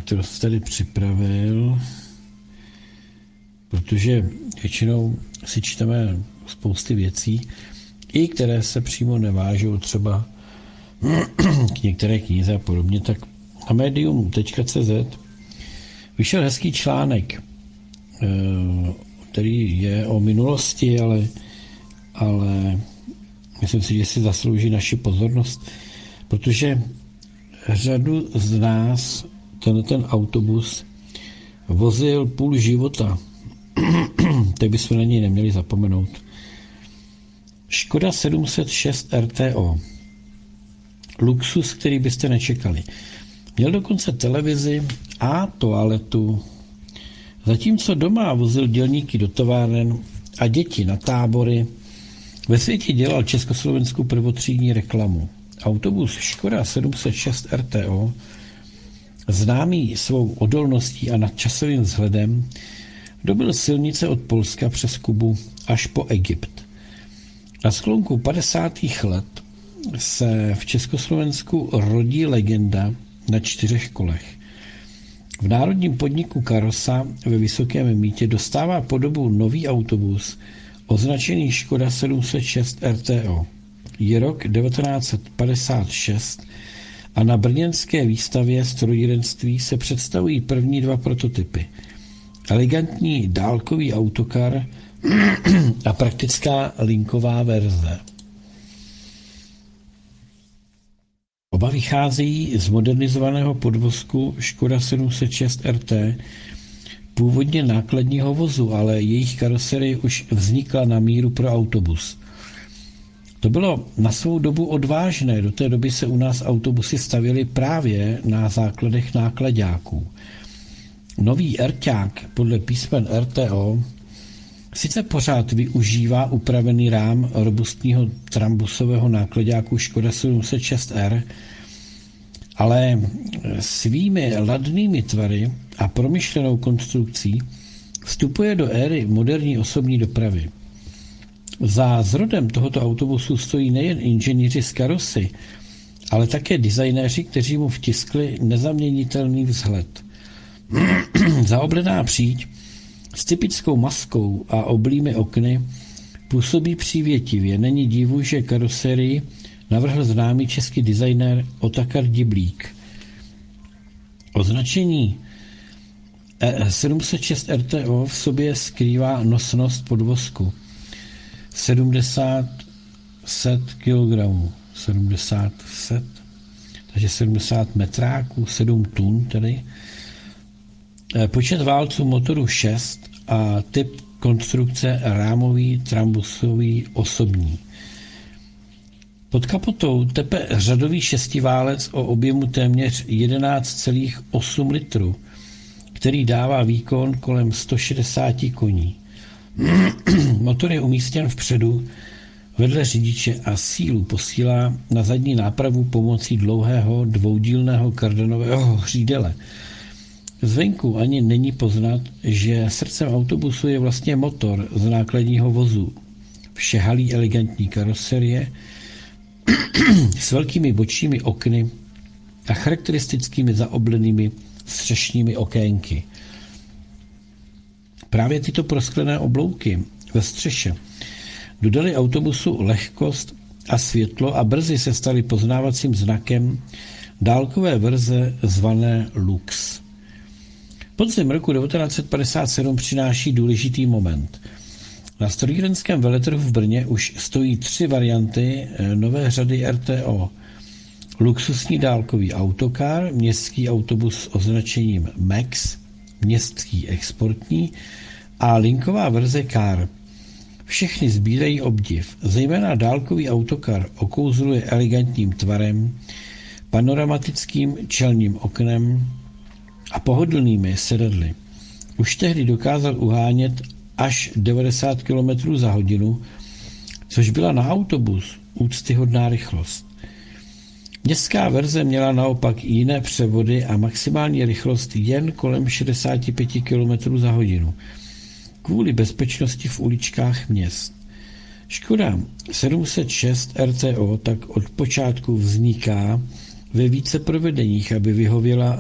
kterou jsem tady připravil, protože většinou si čteme spousty věcí, i které se přímo nevážou třeba k některé knize a podobně, tak na medium.cz vyšel hezký článek, který je o minulosti, ale myslím si, že si zaslouží naši pozornost, protože řadu z nás ten autobus vozil půl života, tak bychom na něj neměli zapomenout. Škoda 706 RTO. Luxus, který byste nečekali. Měl dokonce televizi a toaletu. Zatímco doma vozil dělníky do továren a děti na tábory, ve světě dělal československou prvotřídní reklamu. Autobus Škoda 706 RTO, známý svou odolností a nadčasovým vzhledem, dobil silnice od Polska přes Kubu až po Egypt. Na sklonku 50. let se v Československu rodí legenda na 4 kolech. V národním podniku Karosa ve Vysokém Mýtě dostává podobu nový autobus označený Škoda 706 RTO. Je rok 1956 a na brněnské výstavě strojírenství se představují první 2 prototypy. Elegantní dálkový autokar a praktická linková verze. Oba vycházejí z modernizovaného podvozku Škoda 706 RT, původně nákladního vozu, ale jejich karoserie už vznikla na míru pro autobus. To bylo na svou dobu odvážné, do té doby se u nás autobusy stavěly právě na základech náklaďáků. Nový Rťák podle písmen RTO sice pořád využívá upravený rám robustního trambusového náklaďáku Škoda 706R, ale svými ladnými tvary a promyšlenou konstrukcí vstupuje do éry moderní osobní dopravy. Za zrodem tohoto autobusu stojí nejen inženýři z Karosy, ale také designéři, kteří mu vtiskli nezaměnitelný vzhled. Zaoblená příď s typickou maskou a oblými okny působí přívětivě. Není divu, že karoserii navrhl známý český designér Otakar Diblík. Označení 706 RTO v sobě skrývá nosnost podvozku 70 kg, 70 set, takže 70 metráků, 7 tun tedy. Počet válců motoru 6 a typ konstrukce rámový, trambusový, osobní. Pod kapotou tepe řadový šestiválec o objemu téměř 11,8 litru, který dává výkon kolem 160 koní. Motor je umístěn vpředu vedle řidiče a sílu posílá na zadní nápravu pomocí dlouhého dvoudílného kardanového hřídele. Zvenku ani není poznat, že srdcem autobusu je vlastně motor z nákladního vozu. Všehalý elegantní karoserie s velkými bočními okny a charakteristickými zaoblenými střešními okénky. Právě tyto prosklené oblouky ve střeše dodaly autobusu lehkost a světlo a brzy se staly poznávacím znakem dálkové verze zvané Lux. Podzim roku 1957 přináší důležitý moment. Na strojírenském veletrhu v Brně už stojí 3 varianty nové řady RTO. Luxusní dálkový autokar, městský autobus s označením Max, městský exportní a linková verze Car. Všechny sbírají obdiv. Zejména dálkový autokar okouzluje elegantním tvarem, panoramatickým čelním oknem a pohodlnými sedadly. Už tehdy dokázal uhánět až 90 km za hodinu, což byla na autobus úctyhodná rychlost. Městská verze měla naopak jiné převody a maximální rychlost jen kolem 65 km za hodinu, kvůli bezpečnosti v uličkách měst. Škoda 706 RTO tak od počátku vzniká ve více provedeních, aby vyhověla